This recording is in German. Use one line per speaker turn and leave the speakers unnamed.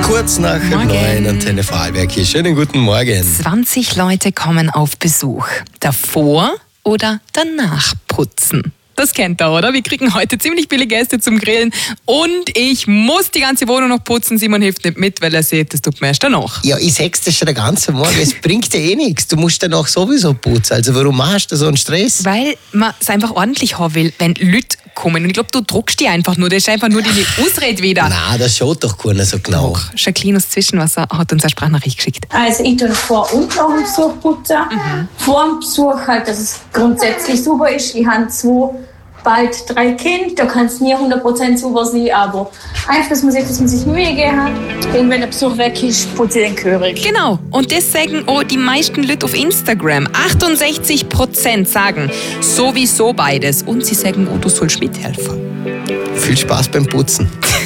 Kurz nach 9 Antenne Vorarlberg hier. Schönen guten Morgen.
20 Leute kommen auf Besuch. Davor oder danach putzen? Das kennt ihr, oder? Wir kriegen heute ziemlich viele Gäste zum Grillen und ich muss die ganze Wohnung noch putzen. Simon hilft nicht mit, weil er sieht, das tut mir erst danach.
Ja, ich sag's dir schon den ganzen Morgen, es bringt dir eh nichts. Du musst danach sowieso putzen. Also warum machst du so einen Stress?
Weil man es einfach ordentlich haben will, wenn Leute kommen. Und ich glaube, du druckst die einfach nur. Das ist einfach nur die Ausrede wieder.
Nein, das schaut doch keiner so genau.
Doch, Jacqueline aus Zwischenwasser hat uns eine Sprachnachricht geschickt.
Also ich tue vor und nach dem Besuch putzen. Vor dem Besuch halt, dass es grundsätzlich super ist. Ich habe bald 3 Kinder, da kann es nie 100% super sein, aber einfach, dass man sich Mühe gegeben hat. Und wenn der Besuch weg ist, putze ich den Körig.
Genau, und das sagen auch die meisten Leute auf Instagram. 68% sagen sowieso beides. Und sie sagen, oh, du sollst mithelfen.
Viel Spaß beim Putzen.